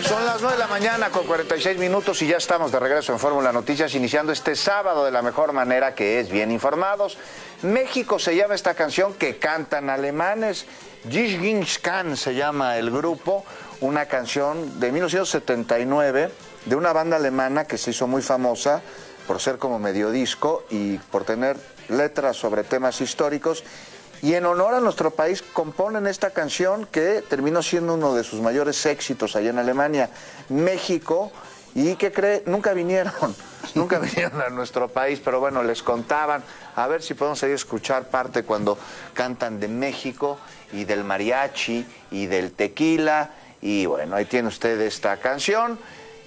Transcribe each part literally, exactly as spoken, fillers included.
Son las nueve de la mañana con cuarenta y seis minutos y ya estamos de regreso en Fórmula Noticias, iniciando este sábado de la mejor manera, que es bien informados. México se llama esta canción que cantan alemanes. Ginskan se llama el grupo, una canción de mil novecientos setenta y nueve de una banda alemana que se hizo muy famosa por ser como medio disco y por tener letras sobre temas históricos. Y en honor a nuestro país componen esta canción que terminó siendo uno de sus mayores éxitos allá en Alemania. México, y ¿qué cree? Nunca vinieron, nunca vinieron a nuestro país, pero bueno, les contaban. A ver si podemos ahí escuchar parte cuando cantan de México y del mariachi y del tequila. Y bueno, ahí tiene usted esta canción.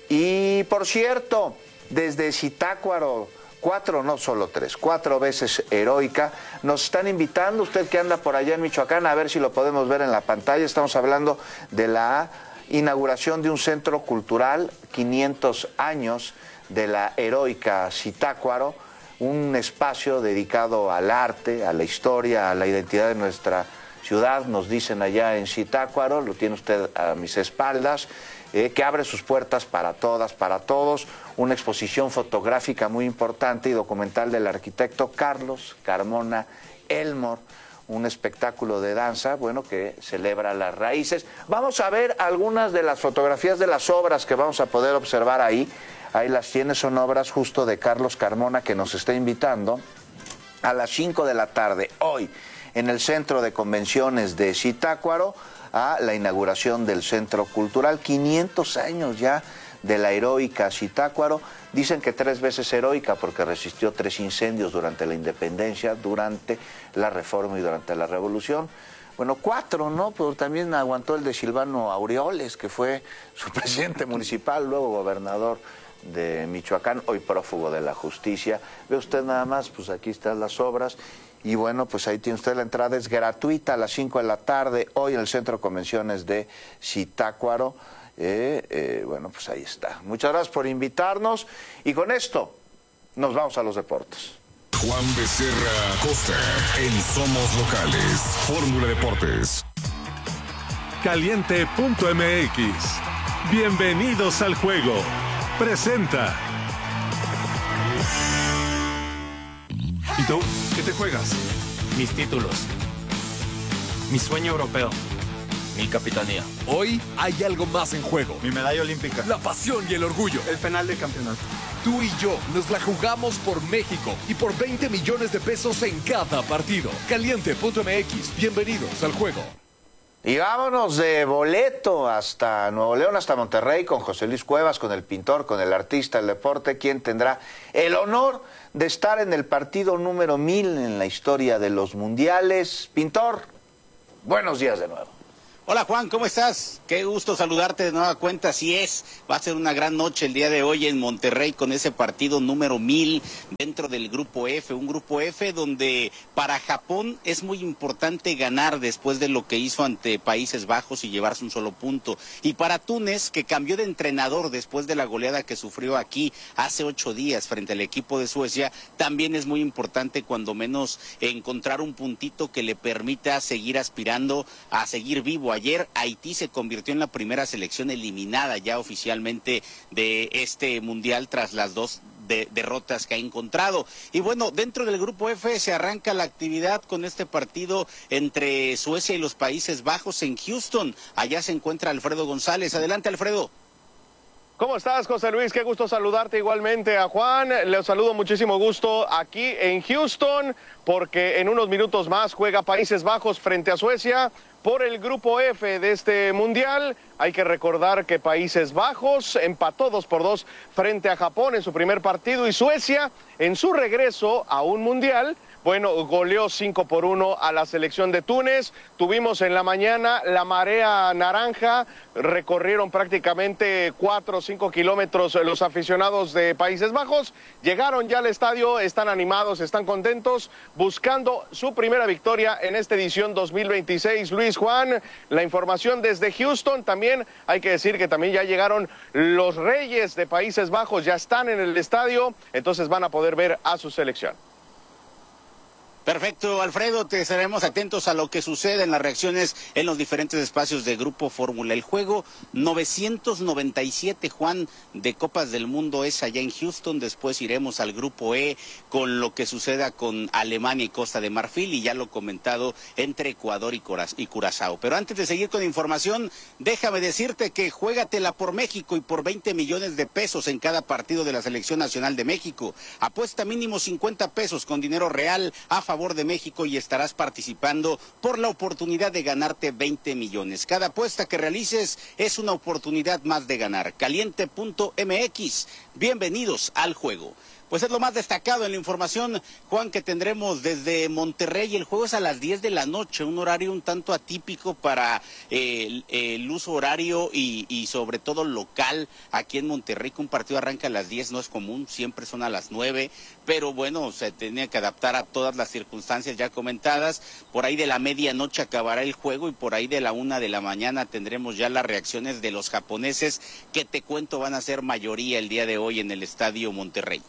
Y por cierto, desde Zitácuaro, cuatro, no solo tres, cuatro veces heroica, nos están invitando, usted que anda por allá en Michoacán, a ver si lo podemos ver en la pantalla. Estamos hablando de la inauguración de un centro cultural, quinientos años de la heroica Zitácuaro, un espacio dedicado al arte, a la historia, a la identidad de nuestra ciudad, nos dicen allá en Zitácuaro, lo tiene usted a mis espaldas. Eh, que abre sus puertas para todas, para todos, una exposición fotográfica muy importante y documental del arquitecto Carlos Carmona Elmore, un espectáculo de danza, bueno, que celebra las raíces. Vamos a ver algunas de las fotografías de las obras que vamos a poder observar ahí. Ahí las tiene, son obras justo de Carlos Carmona, que nos está invitando a las cinco de la tarde, hoy, en el Centro de Convenciones de Zitácuaro, a la inauguración del Centro Cultural. quinientos años ya de la heroica Zitácuaro. Dicen que tres veces heroica porque resistió tres incendios durante la independencia, durante la reforma y durante la revolución. Bueno, cuatro, ¿no? Pero también aguantó el de Silvano Aureoles, que fue su presidente municipal, luego gobernador de Michoacán, hoy prófugo de la justicia. Ve usted nada más, pues aquí están las obras. Y bueno, pues ahí tiene usted la entrada, es gratuita a las cinco de la tarde, hoy en el Centro de Convenciones de Zitácuaro. Eh, eh, bueno, pues ahí está. Muchas gracias por invitarnos y con esto nos vamos a los deportes. Juan Becerra Costa en Somos Locales, Fórmula Deportes. Caliente punto M X. Bienvenidos al juego. Presenta. ¿Y tú? ¿Qué te juegas? Mis títulos. Mi sueño europeo. Mi capitanía. Hoy hay algo más en juego. Mi medalla olímpica. La pasión y el orgullo. El penal de campeonato. Tú y yo nos la jugamos por México y por veinte millones de pesos en cada partido. Caliente punto M X. Bienvenidos al juego. Y vámonos de boleto hasta Nuevo León, hasta Monterrey, con José Luis Cuevas, con el pintor, con el artista del deporte, quien tendrá el honor de estar en el partido número mil en la historia de los mundiales. Pintor, buenos días de nuevo. Hola Juan, ¿cómo estás? Qué gusto saludarte de nueva cuenta. Así es, va a ser una gran noche el día de hoy en Monterrey con ese partido número mil dentro del Grupo F, un Grupo F donde para Japón es muy importante ganar después de lo que hizo ante Países Bajos y llevarse un solo punto. Y para Túnez, que cambió de entrenador después de la goleada que sufrió aquí hace ocho días frente al equipo de Suecia, también es muy importante cuando menos encontrar un puntito que le permita seguir aspirando a seguir vivo. Ayer Haití se convirtió en la primera selección eliminada ya oficialmente de este mundial tras las dos de derrotas que ha encontrado. Y bueno, dentro del Grupo F se arranca la actividad con este partido entre Suecia y los Países Bajos en Houston. Allá se encuentra Alfredo González. Adelante, Alfredo. ¿Cómo estás, José Luis? Qué gusto saludarte igualmente a Juan. Les saludo muchísimo gusto aquí en Houston, porque en unos minutos más juega Países Bajos frente a Suecia por el Grupo F de este Mundial. Hay que recordar que Países Bajos empató dos por dos frente a Japón en su primer partido y Suecia, en su regreso a un Mundial, bueno, goleó cinco por uno a la selección de Túnez. Tuvimos en la mañana la marea naranja, recorrieron prácticamente cuatro o cinco kilómetros los aficionados de Países Bajos. Llegaron ya al estadio, están animados, están contentos, buscando su primera victoria en esta edición dos mil veintiséis. Luis, Juan, la información desde Houston. También hay que decir que también ya llegaron los Reyes de Países Bajos, ya están en el estadio, entonces van a poder ver a su selección. Perfecto, Alfredo, te estaremos atentos a lo que sucede en las reacciones en los diferentes espacios de Grupo Fórmula. El juego novecientos noventa y siete, Juan, de Copas del Mundo es allá en Houston. Después iremos al Grupo E con lo que suceda con Alemania y Costa de Marfil, y ya lo comentado entre Ecuador y, Curaz y Curazao. Pero antes de seguir con información, déjame decirte que juégatela por México y por veinte millones de pesos en cada partido de la Selección Nacional de México. Apuesta mínimo cincuenta pesos con dinero real a favor de México y estarás participando por la oportunidad de ganarte veinte millones. Cada apuesta que realices es una oportunidad más de ganar. Caliente punto M X. Bienvenidos al juego. Pues es lo más destacado en la información, Juan, que tendremos desde Monterrey. El juego es a las diez de la noche, un horario un tanto atípico para eh, el, el uso horario y, y sobre todo local aquí en Monterrey, que un partido arranca a las diez, no es común, siempre son a las nueve, pero bueno, se tenía que adaptar a todas las circunstancias ya comentadas. Por ahí de la medianoche acabará el juego y por ahí de la una de la mañana tendremos ya las reacciones de los japoneses, que te cuento van a ser mayoría el día de hoy en el Estadio Monterrey.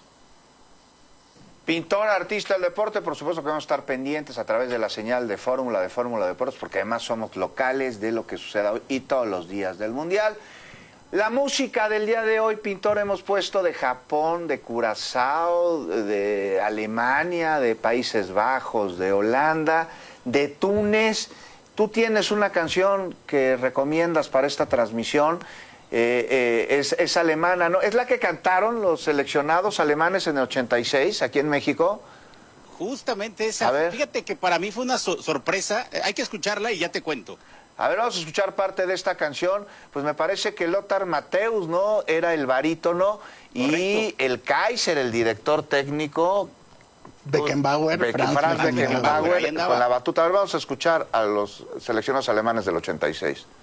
Pintor, artista del deporte, por supuesto que vamos a estar pendientes a través de la señal de Fórmula, de Fórmula Deportes, porque además somos locales de lo que suceda hoy y todos los días del Mundial. La música del día de hoy, Pintor, hemos puesto de Japón, de Curazao, de Alemania, de Países Bajos, de Holanda, de Túnez. Tú tienes una canción que recomiendas para esta transmisión. Eh, eh, es, es alemana, ¿no? ¿Es la que cantaron los seleccionados alemanes en el ochenta y seis aquí en México? Justamente esa. Fíjate que para mí fue una so sorpresa. Hay que escucharla y ya te cuento. A ver, vamos a escuchar parte de esta canción. Pues me parece que Lothar Matthäus, ¿no? Era el barítono. Correcto. Y el Kaiser, el director técnico. Beckenbauer, Franz, Franz Beckenbauer, con la batuta. A ver, vamos a escuchar a los seleccionados alemanes del ochenta y seis.